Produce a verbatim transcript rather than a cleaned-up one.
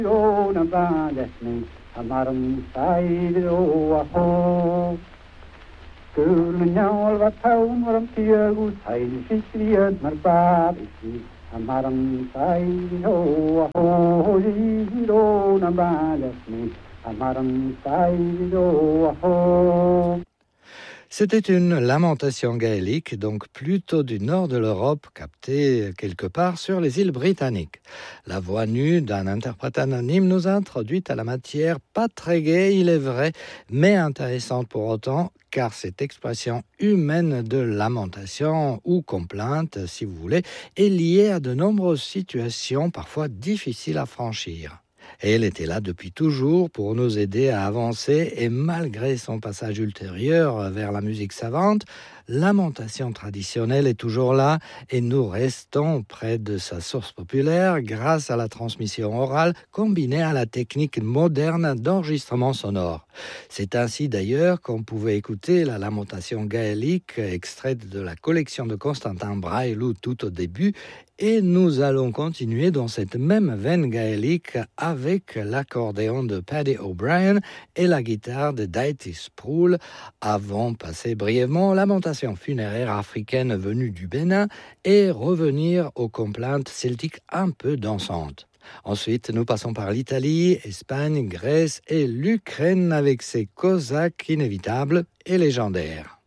Gulnjál var tán var am tjögu sæl fiskriðan mar babisi amaram sæl ho ho hiro na balasni amaram sæl ho. C'était une lamentation gaélique, donc plutôt du nord de l'Europe, captée quelque part sur les îles britanniques. La voix nue d'un interprète anonyme nous a introduite à la matière, pas très gaie, il est vrai, mais intéressante pour autant, car cette expression humaine de lamentation ou complainte, si vous voulez, est liée à de nombreuses situations parfois difficiles à franchir. Et elle était là depuis toujours pour nous aider à avancer et malgré son passage ultérieur vers la musique savante, lamentation traditionnelle est toujours là et nous restons près de sa source populaire grâce à la transmission orale combinée à la technique moderne d'enregistrement sonore. C'est ainsi d'ailleurs qu'on pouvait écouter la lamentation gaélique extraite de la collection de Constantin Braillaud tout au début. Et nous allons continuer dans cette même veine gaélique avec l'accordéon de Paddy O'Brien et la guitare de Dieter Sproul, avant passer brièvement aux lamentations funéraires africaines venues du Bénin et revenir aux complaintes celtiques un peu dansantes. Ensuite, nous passons par l'Italie, Espagne, Grèce et l'Ukraine avec ses Cosaques inévitables et légendaires.